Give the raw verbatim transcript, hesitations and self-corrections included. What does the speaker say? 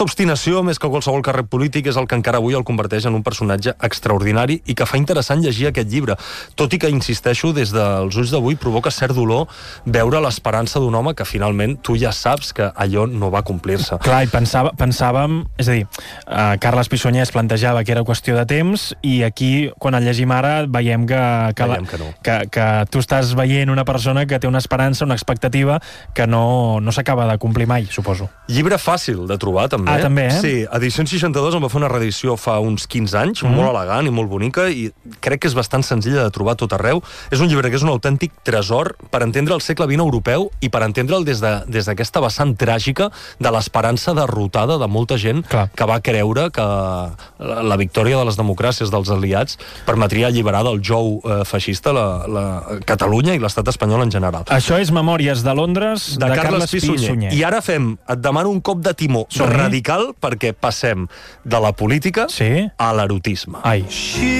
Aquesta obstinació, més que qualsevol càrrec polític, és el que encara avui el converteix en un personatge extraordinari i que fa interessant llegir aquest llibre, tot i que, insisteixo, des dels ulls d'avui provoca cert dolor veure l'esperança d'un home que finalment tu ja saps que allò no va complir-se. Clar, i pensava, pensàvem, és a dir, uh, Carles Pissunyès plantejava que era qüestió de temps i aquí, quan el llegim ara, veiem que, que, veiem que, no. que, que tu estàs veient una persona que té una esperança, una expectativa que no, no s'acaba de complir mai, suposo. Llibre fàcil de trobar, també. Ah, també, eh? Sí, Edicions seixanta-dos en va fer una reedició fa uns quinze anys, mm. molt elegant i molt bonica, i crec que és bastant senzilla de trobar tot arreu. És un llibre que és un autèntic tresor per entendre el segle vint europeu i per entendre'l des de, des d'aquesta vessant tràgica de l'esperança derrotada de molta gent Clar. que va creure que la, la victòria de les democràcies dels aliats permetria alliberar del jou eh, feixista la, la Catalunya i l'estat espanyol en general. Això és Memòries de Londres, de, de Carles, Carles Pissunyer. Pissunyer. I ara fem, et demano un cop de timó Som-hi. radical perquè passem de la política Sí? a l'erotisme. Ai.